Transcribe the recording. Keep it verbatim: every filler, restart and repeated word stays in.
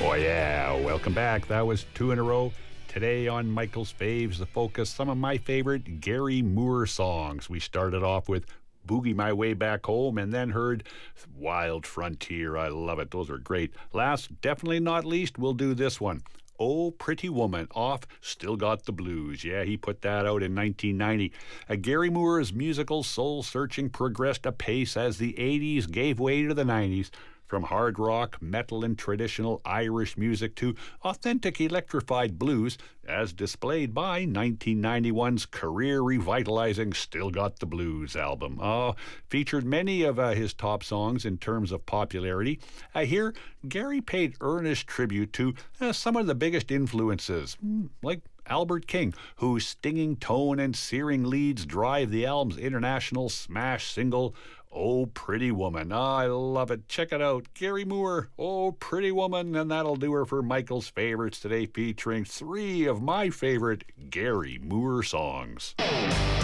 Oh, yeah. Welcome back. That was two in a row. Today on Michael's Faves, the focus, some of my favorite Gary Moore songs. We started off with Boogie My Way Back Home and then heard Wild Frontier. I love it. Those are great. Last, definitely not least, we'll do this one. Oh, Pretty Woman off Still Got the Blues. Yeah, he put that out in nineteen ninety. Uh, Gary Moore's musical soul-searching progressed apace as the eighties gave way to the nineties. From hard rock, metal, and traditional Irish music to authentic electrified blues, as displayed by nineteen ninety-one's career-revitalizing Still Got the Blues album. Oh, featured many of uh, his top songs in terms of popularity. Uh, here, Gary paid earnest tribute to uh, some of the biggest influences, like Albert King, whose stinging tone and searing leads drive the album's international smash single, Oh, Pretty Woman. Oh, I love it. Check it out. Gary Moore, Oh, Pretty Woman. And that'll do her for Michael's Favorites today, featuring three of my favorite Gary Moore songs.